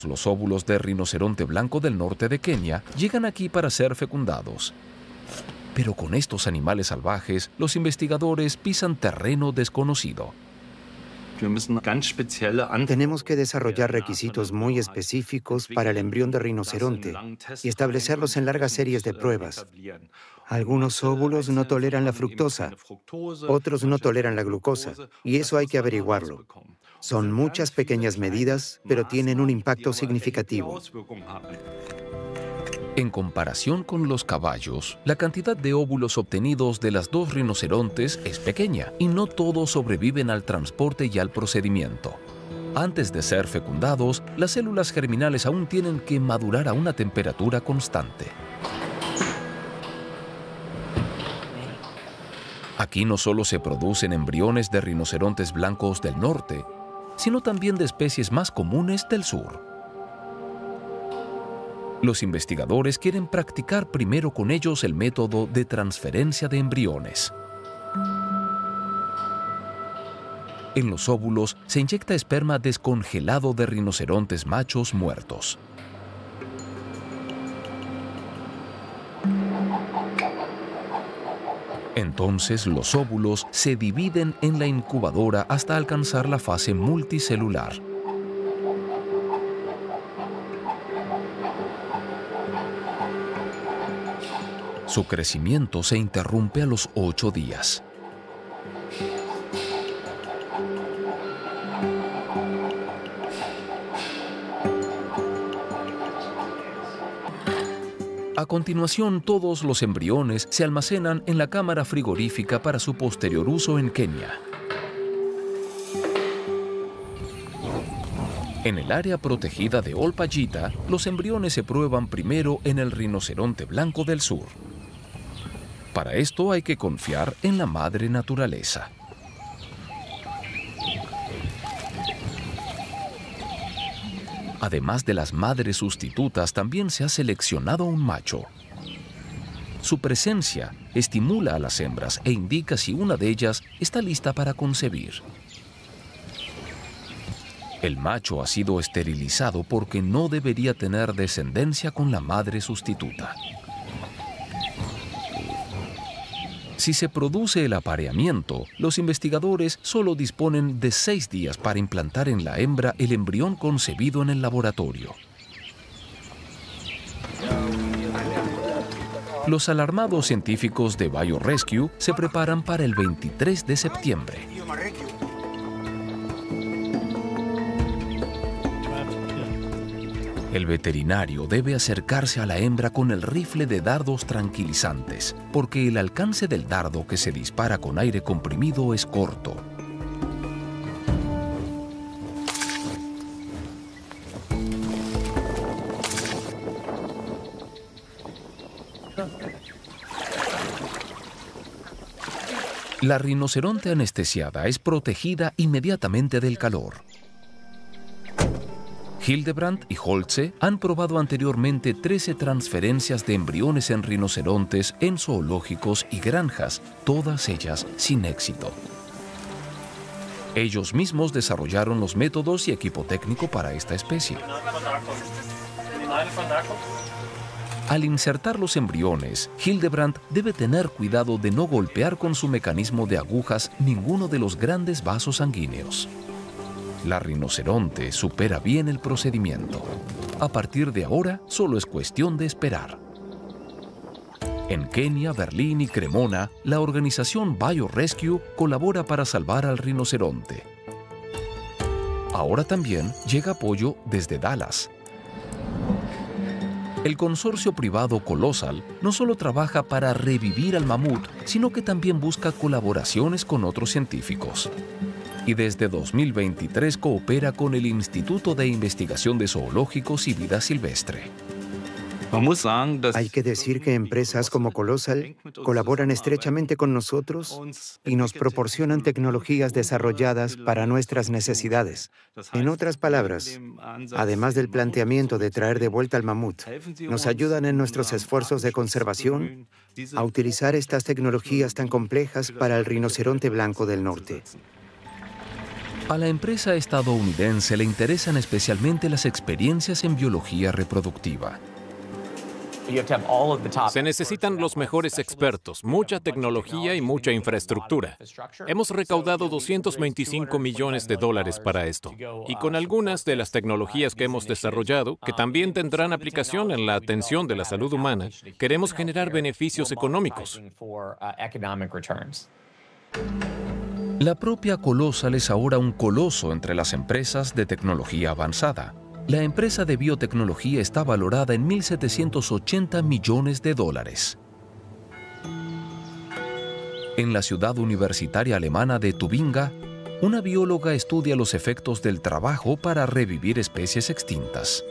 Los óvulos de rinoceronte blanco del norte de Kenia llegan aquí para ser fecundados. Pero con estos animales salvajes, los investigadores pisan terreno desconocido. Tenemos que desarrollar requisitos muy específicos para el embrión de rinoceronte y establecerlos en largas series de pruebas. Algunos óvulos no toleran la fructosa, otros no toleran la glucosa, y eso hay que averiguarlo. Son muchas pequeñas medidas, pero tienen un impacto significativo. En comparación con los caballos, la cantidad de óvulos obtenidos de las dos rinocerontes es pequeña y no todos sobreviven al transporte y al procedimiento. Antes de ser fecundados, las células germinales aún tienen que madurar a una temperatura constante. Aquí no solo se producen embriones de rinocerontes blancos del norte, sino también de especies más comunes del sur. Los investigadores quieren practicar primero con ellos el método de transferencia de embriones. En los óvulos se inyecta esperma descongelado de rinocerontes machos muertos. Entonces los óvulos se dividen en la incubadora hasta alcanzar la fase multicelular. Su crecimiento se interrumpe a los 8 días. A continuación, todos los embriones se almacenan en la cámara frigorífica para su posterior uso en Kenia. En el área protegida de Olpajita, los embriones se prueban primero en el rinoceronte blanco del sur. Para esto hay que confiar en la madre naturaleza. Además de las madres sustitutas, también se ha seleccionado un macho. Su presencia estimula a las hembras e indica si una de ellas está lista para concebir. El macho ha sido esterilizado porque no debería tener descendencia con la madre sustituta. Si se produce el apareamiento, los investigadores solo disponen de 6 días para implantar en la hembra el embrión concebido en el laboratorio. Los alarmados científicos de BioRescue se preparan para el 23 de septiembre. El veterinario debe acercarse a la hembra con el rifle de dardos tranquilizantes, porque el alcance del dardo que se dispara con aire comprimido es corto. La rinoceronte anestesiada es protegida inmediatamente del calor. Hildebrandt y Holze han probado anteriormente 13 transferencias de embriones en rinocerontes en zoológicos y granjas, todas ellas sin éxito. Ellos mismos desarrollaron los métodos y equipo técnico para esta especie. Al insertar los embriones, Hildebrandt debe tener cuidado de no golpear con su mecanismo de agujas ninguno de los grandes vasos sanguíneos. La rinoceronte supera bien el procedimiento. A partir de ahora, solo es cuestión de esperar. En Kenia, Berlín y Cremona, la organización BioRescue colabora para salvar al rinoceronte. Ahora también llega apoyo desde Dallas. El consorcio privado Colossal no solo trabaja para revivir al mamut, sino que también busca colaboraciones con otros científicos. Y desde 2023 coopera con el Instituto de Investigación de Zoológicos y Vida Silvestre. Hay que decir que empresas como Colossal colaboran estrechamente con nosotros y nos proporcionan tecnologías desarrolladas para nuestras necesidades. En otras palabras, además del planteamiento de traer de vuelta al mamut, nos ayudan en nuestros esfuerzos de conservación a utilizar estas tecnologías tan complejas para el rinoceronte blanco del norte. A la empresa estadounidense le interesan especialmente las experiencias en biología reproductiva. Se necesitan los mejores expertos, mucha tecnología y mucha infraestructura. Hemos recaudado $225 millones para esto. Y con algunas de las tecnologías que hemos desarrollado, que también tendrán aplicación en la atención de la salud humana, queremos generar beneficios económicos. La propia Colossal es ahora un coloso entre las empresas de tecnología avanzada. La empresa de biotecnología está valorada en $1.780 millones. En la ciudad universitaria alemana de Tubinga, una bióloga estudia los efectos del trabajo para revivir especies extintas.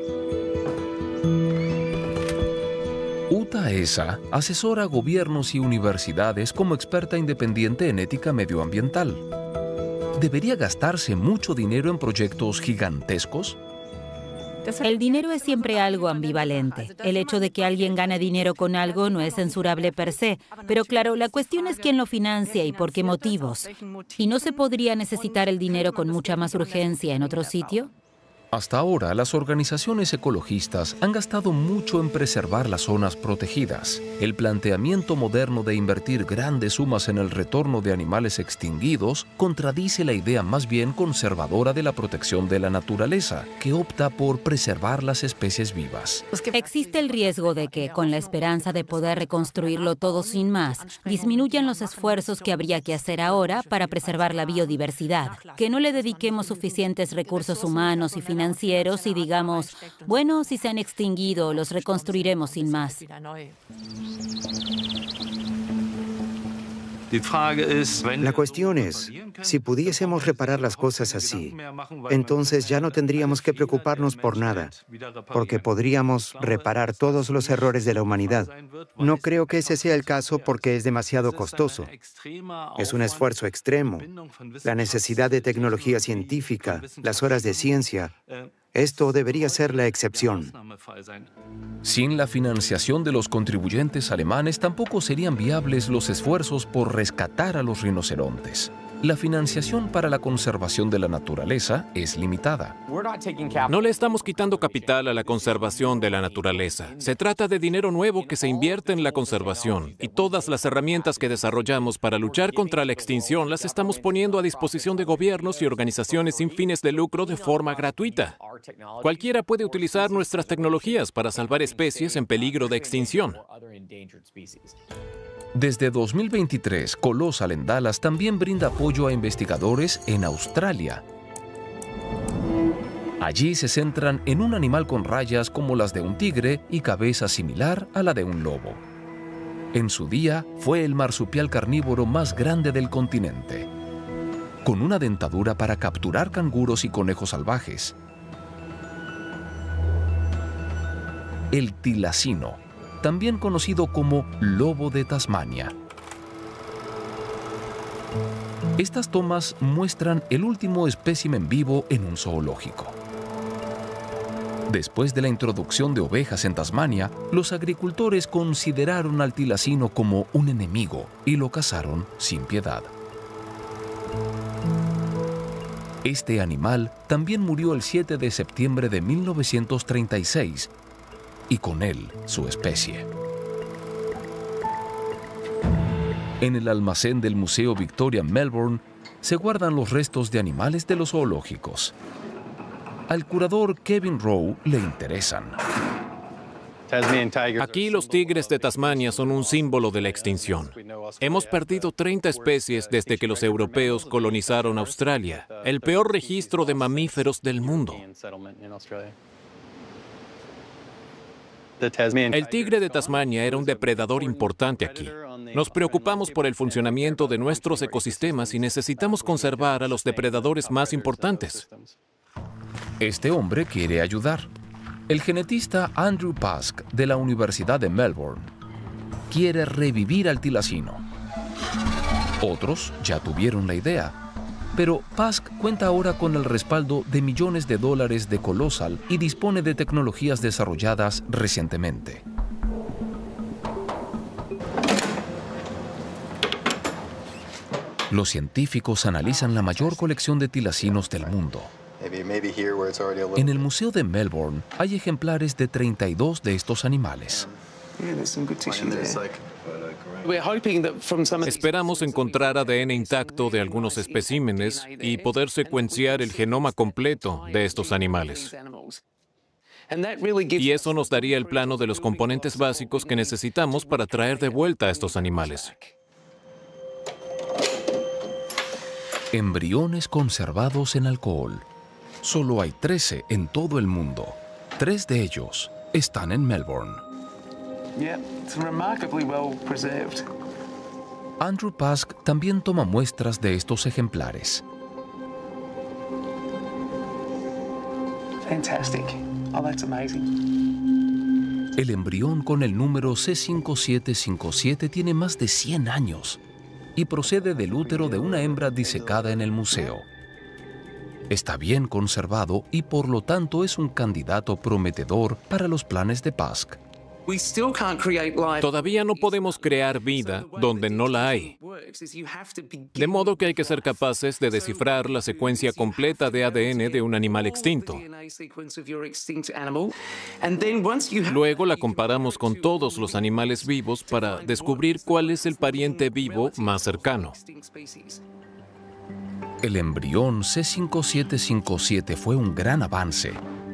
Uta Esa asesora a gobiernos y universidades como experta independiente en ética medioambiental. ¿Debería gastarse mucho dinero en proyectos gigantescos? El dinero es siempre algo ambivalente. El hecho de que alguien gane dinero con algo no es censurable per se, pero claro, la cuestión es quién lo financia y por qué motivos. ¿Y no se podría necesitar el dinero con mucha más urgencia en otro sitio? Hasta ahora, las organizaciones ecologistas han gastado mucho en preservar las zonas protegidas. El planteamiento moderno de invertir grandes sumas en el retorno de animales extinguidos contradice la idea más bien conservadora de la protección de la naturaleza, que opta por preservar las especies vivas. Existe el riesgo de que, con la esperanza de poder reconstruirlo todo sin más, disminuyan los esfuerzos que habría que hacer ahora para preservar la biodiversidad, que no le dediquemos suficientes recursos humanos y financieros y digamos, bueno, si se han extinguido, los reconstruiremos sin más. La cuestión es, si pudiésemos reparar las cosas así, entonces ya no tendríamos que preocuparnos por nada, porque podríamos reparar todos los errores de la humanidad. No creo que ese sea el caso porque es demasiado costoso. Es un esfuerzo extremo. La necesidad de tecnología científica, las horas de ciencia. Esto debería ser la excepción. Sin la financiación de los contribuyentes alemanes, tampoco serían viables los esfuerzos por rescatar a los rinocerontes. La financiación para la conservación de la naturaleza es limitada. No le estamos quitando capital a la conservación de la naturaleza. Se trata de dinero nuevo que se invierte en la conservación. Y todas las herramientas que desarrollamos para luchar contra la extinción las estamos poniendo a disposición de gobiernos y organizaciones sin fines de lucro de forma gratuita. Cualquiera puede utilizar nuestras tecnologías para salvar especies en peligro de extinción. Desde 2023, Colossal en Dallas también brinda apoyo a investigadores en Australia. Allí se centran en un animal con rayas como las de un tigre y cabeza similar a la de un lobo. En su día, fue el marsupial carnívoro más grande del continente, con una dentadura para capturar canguros y conejos salvajes. El tilacino, también conocido como lobo de Tasmania. Estas tomas muestran el último espécimen vivo en un zoológico. Después de la introducción de ovejas en Tasmania, los agricultores consideraron al tilacino como un enemigo y lo cazaron sin piedad. Este animal también murió el 7 de septiembre de 1936, y con él su especie. En el almacén del Museo Victoria en Melbourne se guardan los restos de animales de los zoológicos. Al curador Kevin Rowe le interesan. Aquí los tigres de Tasmania son un símbolo de la extinción. Hemos perdido 30 especies desde que los europeos colonizaron Australia, el peor registro de mamíferos del mundo. El tigre de Tasmania era un depredador importante aquí. Nos preocupamos por el funcionamiento de nuestros ecosistemas y necesitamos conservar a los depredadores más importantes. Este hombre quiere ayudar. El genetista Andrew Pask, de la Universidad de Melbourne, quiere revivir al tilacino. Otros ya tuvieron la idea. Pero Pask cuenta ahora con el respaldo de millones de dólares de Colossal y dispone de tecnologías desarrolladas recientemente. Los científicos analizan la mayor colección de tilacinos del mundo. En el Museo de Melbourne hay ejemplares de 32 de estos animales. Esperamos encontrar ADN intacto de algunos especímenes y poder secuenciar el genoma completo de estos animales. Y eso nos daría el plano de los componentes básicos que necesitamos para traer de vuelta a estos animales. Embriones conservados en alcohol. Solo hay 13 en todo el mundo. 3 de ellos están en Melbourne. Andrew Pask también toma muestras de estos ejemplares. El embrión con el número C5757 tiene más de 100 años y procede del útero de una hembra disecada en el museo. Está bien conservado y por lo tanto es un candidato prometedor para los planes de Pask. Todavía no podemos crear vida donde no la hay. De modo que hay que ser capaces de descifrar la secuencia completa de ADN de un animal extinto. Luego la comparamos con todos los animales vivos para descubrir cuál es el pariente vivo más cercano. El embrión C5757 fue un gran avance.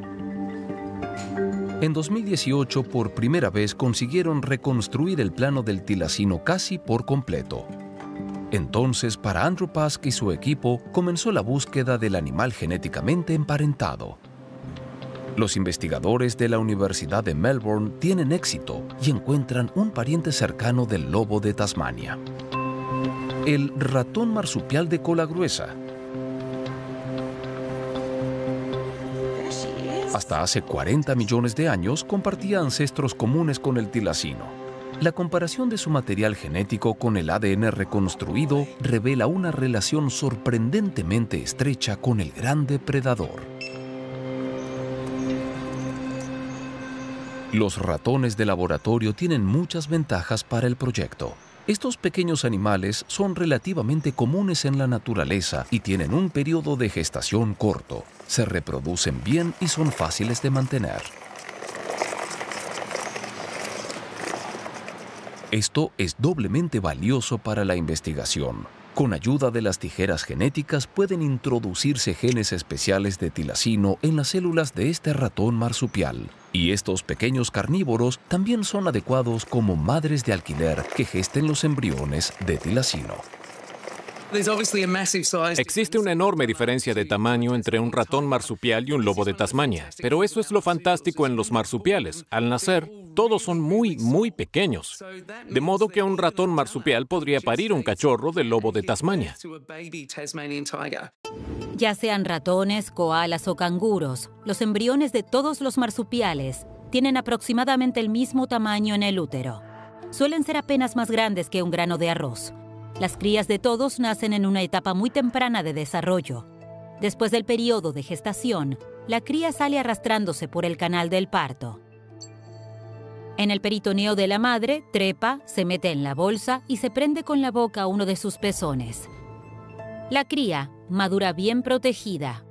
En 2018, por primera vez, consiguieron reconstruir el plano del tilacino casi por completo. Entonces, para Andrew Pask y su equipo, comenzó la búsqueda del animal genéticamente emparentado. Los investigadores de la Universidad de Melbourne tienen éxito y encuentran un pariente cercano del lobo de Tasmania. El ratón marsupial de cola gruesa. Hasta hace 40 millones de años compartía ancestros comunes con el tilacino. La comparación de su material genético con el ADN reconstruido revela una relación sorprendentemente estrecha con el gran depredador. Los ratones de laboratorio tienen muchas ventajas para el proyecto. Estos pequeños animales son relativamente comunes en la naturaleza y tienen un periodo de gestación corto. Se reproducen bien y son fáciles de mantener. Esto es doblemente valioso para la investigación. Con ayuda de las tijeras genéticas pueden introducirse genes especiales de tilacino en las células de este ratón marsupial. Y estos pequeños carnívoros también son adecuados como madres de alquiler que gesten los embriones de tilacino. Existe una enorme diferencia de tamaño entre un ratón marsupial y un lobo de Tasmania, pero eso es lo fantástico en los marsupiales. Al nacer, todos son muy pequeños, de modo que un ratón marsupial podría parir un cachorro del lobo de Tasmania. Ya sean ratones, koalas o canguros, los embriones de todos los marsupiales tienen aproximadamente el mismo tamaño en el útero. Suelen ser apenas más grandes que un grano de arroz. Las crías de todos nacen en una etapa muy temprana de desarrollo. Después del periodo de gestación, la cría sale arrastrándose por el canal del parto. En el peritoneo de la madre, trepa, se mete en la bolsa y se prende con la boca a uno de sus pezones. La cría madura bien protegida.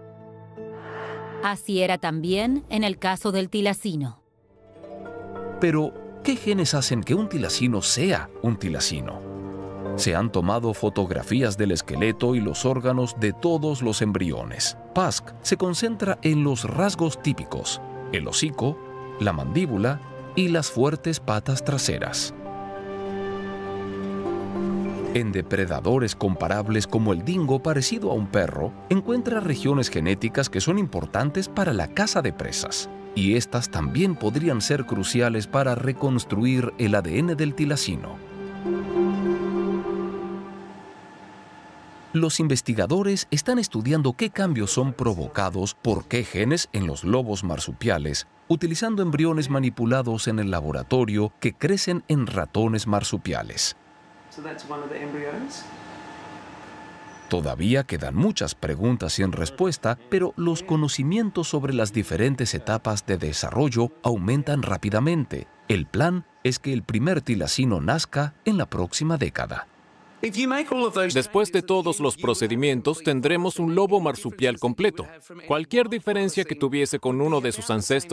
Así era también en el caso del tilacino. Pero, ¿qué genes hacen que un tilacino sea un tilacino? Se han tomado fotografías del esqueleto y los órganos de todos los embriones. Pask se concentra en los rasgos típicos: el hocico, la mandíbula y las fuertes patas traseras. En depredadores comparables como el dingo, parecido a un perro, encuentra regiones genéticas que son importantes para la caza de presas. Y estas también podrían ser cruciales para reconstruir el ADN del tilacino. Los investigadores están estudiando qué cambios son provocados por qué genes en los lobos marsupiales, utilizando embriones manipulados en el laboratorio que crecen en ratones marsupiales. Todavía quedan muchas preguntas sin respuesta, pero los conocimientos sobre las diferentes etapas de desarrollo aumentan rápidamente. El plan es que el primer tilacino nazca en la próxima década. Después de todos los procedimientos, tendremos un lobo marsupial completo. Cualquier diferencia que tuviese con uno de sus ancestros